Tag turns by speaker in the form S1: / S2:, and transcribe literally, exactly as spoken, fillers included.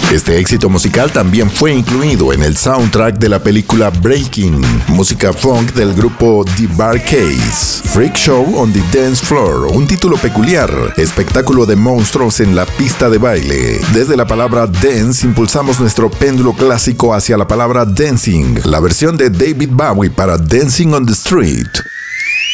S1: Este éxito musical también fue incluido en el soundtrack de la película Breaking, música funk del grupo The Bar-Kays. Freak Show on the Dance Floor, un título peculiar, espectáculo de monstruos en la pista de baile. Desde la palabra dance impulsamos nuestro péndulo clásico hacia la palabra dancing, la versión de David Bowie para Dancing on the Street.